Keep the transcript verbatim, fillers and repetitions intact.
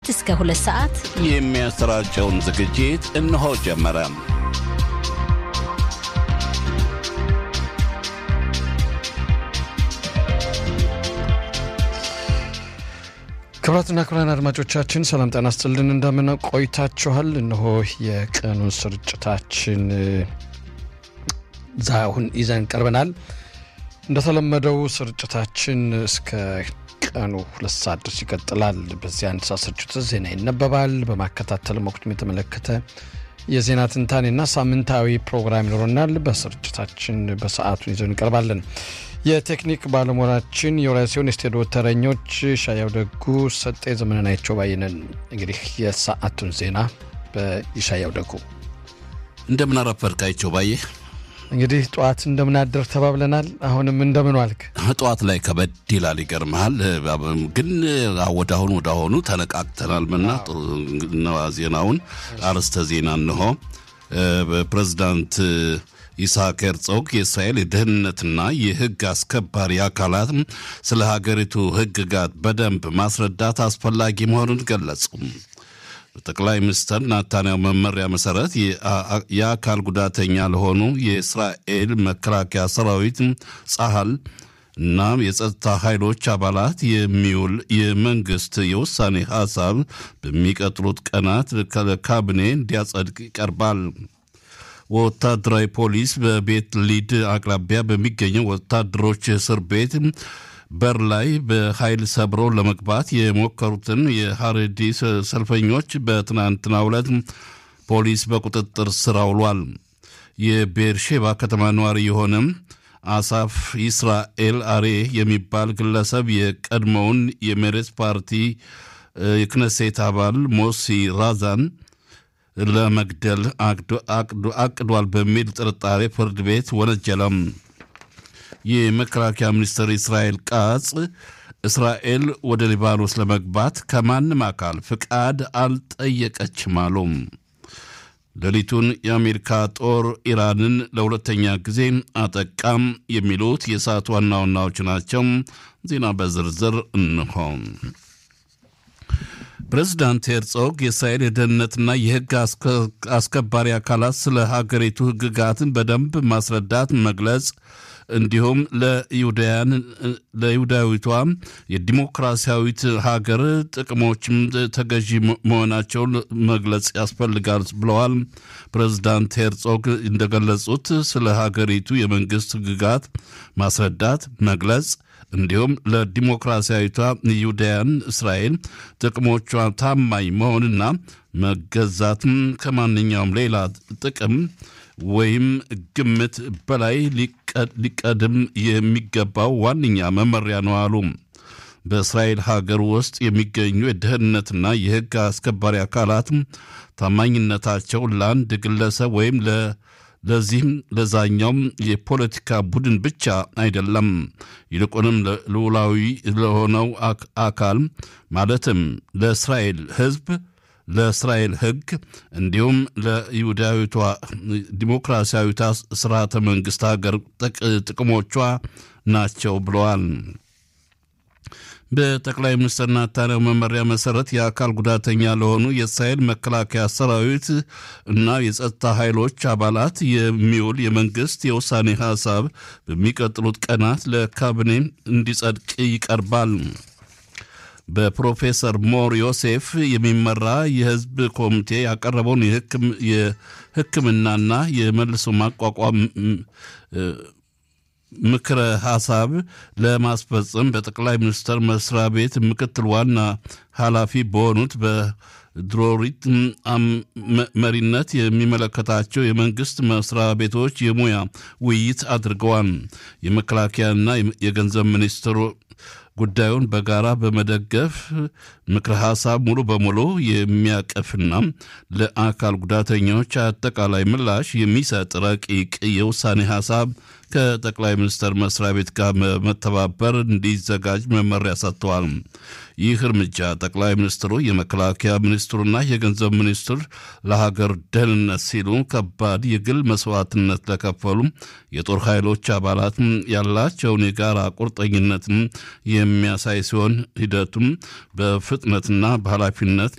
እስከ ሁለት ሰዓት የሚያሰራጨውን ዝግጅት እነሆ ጀመረ። ክቡራትና ክቡራን አድማጮቻችን ሰላም ጤና ይስጥልን እንደምን ቆይታችኋል? እነሆ የቀኑን ስርጭታችን ዛሁን ይዘን ቀርበናል። እንደተለመደው ስርጭታችን እስከ ቀኑ ሁለት ሰዓት ድረስ ይቀጥላል። በዚህ አንድ ሰዓት ስርጭት ዜና ይነበባል። በማከታተል ወቅቱን የተመለከተ የዜና ትንታኔና ሳምንታዊ ፕሮግራም ይኖረናል። በስርጭታችን በሰዓቱ ይዘን እንቀርባለን። የቴክኒክ ባለሙያችን የራሲዮን ስቱዲዮ ተረኞች ሻያው ደጉ ሰጤ ዘመናቸው ባይነን። እንግዲህ የሰዓቱን ዜና በሻያው ደጉ እንደምን አረፈርካቸው ባየ። እንግዲህ ጧት እንደምን አደር ተባብለናል። አሁንም እንደምን ዋልክ? ጧት ላይ ከበድ ይላል ይገርማል። ግን ወዳሁን ወዳሁኑ ተነቃቅተናልና ነው ዜናውን አርስተ ዜና ነው። በፕሬዝዳንት ኢሳክ ሄርዞግ የእስራኤል የደህንነትና የህግ አስከባሪ አካላት ስለ ሀገሪቱ ህግጋት በደንብ ማስረዳት አስፈላጊ መሆኑን ገለጹ። በጠቅላይ ሚኒስትር ናታንያሁ መመሪያ መሰረት የአካል ጉዳተኛ ለሆኑ የእስራኤል መከላከያ ሰራዊት ጸሐል እና የጸጥታ ኃይሎች አባላት የሚውል የመንግስት የውሳኔ ሐሳብ በሚቀጥሉት ቀናት ለካቢኔ እንዲያጸድቅ ይቀርባል። ወታደራዊ ፖሊስ በቤት ሊድ አቅራቢያ በሚገኘው ወታደሮች እስር ቤት በር ላይ በኃይል ሰብሮ ለመግባት የሞከሩትን የሐሬዲ ሰልፈኞች በትናንትናው ዕለት ፖሊስ በቁጥጥር ስር አውሏል። የቤርሼባ ከተማ ነዋሪ የሆነ አሳፍ ኢስራኤል አሬ የሚባል ግለሰብ የቀድሞውን የሜሬት ፓርቲ የክነሴት አባል ሞሲ ራዛን ለመግደል አቅዷል በሚል ጥርጣሬ ፍርድ ቤት ወነጀለም። የመከላከያ ሚኒስትር እስራኤል ቃጽ እስራኤል ወደ ሊባኖስ ለመግባት ከማንም አካል ፍቃድ አልጠየቀችም አሉ። ሌሊቱን የአሜሪካ ጦር ኢራንን ለሁለተኛ ጊዜ አጠቃም። የሚሉት የሰዓቱ ዋና ዋናዎች ናቸው። ዜና በዝርዝር እንሆ። ፕሬዝዳንት ሄርዞግ የእስራኤል የደህንነትና የህግ አስከባሪ አካላት ስለ ሀገሪቱ ህግጋትን በደንብ ማስረዳት መግለጽ እንዲሁም ለይሁዳውያን ለይሁዳዊቷ የዲሞክራሲያዊት ሀገር ጥቅሞችም ተገዢ መሆናቸውን መግለጽ ያስፈልጋል ብለዋል። ፕሬዝዳንት ሄርዞግ እንደገለጹት ስለ ሀገሪቱ የመንግስት ህግጋት ማስረዳት መግለጽ እንዲሁም ለዲሞክራሲያዊቷ ይሁዳውያን እስራኤል ጥቅሞቿ ታማኝ መሆንና መገዛትም ከማንኛውም ሌላ ጥቅም ወይም ግምት በላይ ሊቀድም የሚገባው ዋነኛ መመሪያ ነው አሉ። በእስራኤል ሀገር ውስጥ የሚገኙ የደህንነትና የህግ አስከባሪ አካላት ታማኝነታቸው ለአንድ ግለሰብ ወይም ለዚህም ለዛኛውም የፖለቲካ ቡድን ብቻ አይደለም፣ ይልቁንም ለሉዓላዊ ለሆነው አካል ማለትም ለእስራኤል ህዝብ፣ ለእስራኤል ህግ እንዲሁም ለይሁዳዊቷ ዲሞክራሲያዊቷ ስርዓተ መንግስት ሀገር ጥቅሞቿ ናቸው ብለዋል። በጠቅላይ ሚኒስትር ናታንያሁ መመሪያ መሰረት የአካል ጉዳተኛ ለሆኑ የእስራኤል መከላከያ ሰራዊት እና የጸጥታ ኃይሎች አባላት የሚውል የመንግስት የውሳኔ ሐሳብ በሚቀጥሉት ቀናት ለካቢኔ እንዲጸድቅ ይቀርባል። በፕሮፌሰር ሞር ዮሴፍ የሚመራ የህዝብ ኮሚቴ ያቀረበውን የህክምናና የመልሶ ማቋቋም ምክረ ሐሳብ ለማስፈጸም በጠቅላይ ሚኒስትር መስሪያ ቤት ምክትል ዋና ኃላፊ በሆኑት በድሮሪት መሪነት የሚመለከታቸው የመንግስት መስሪያ ቤቶች የሙያ ውይይት አድርገዋል። የመከላከያና የገንዘብ ሚኒስትሩ ጉዳዩን በጋራ በመደገፍ ምክረ ሐሳብ ሙሉ በሙሉ የሚያቀፍና ለአካል ጉዳተኞች አጠቃላይ ምላሽ የሚሰጥ ረቂቅ የውሳኔ ሐሳብ ከጠቅላይ ሚኒስትር መስሪያ ቤት ጋር መተባበር እንዲዘጋጅ መመሪያ ሰጥተዋል። ይህ እርምጃ ጠቅላይ ሚኒስትሩ የመከላከያ ሚኒስትሩና የገንዘብ ሚኒስትር ለሀገር ደህንነት ሲሉ ከባድ የግል መስዋዕትነት ለከፈሉ የጦር ኃይሎች አባላት ያላቸውን የጋራ ቁርጠኝነት የሚያሳይ ሲሆን ሂደቱም በፍጥነትና በኃላፊነት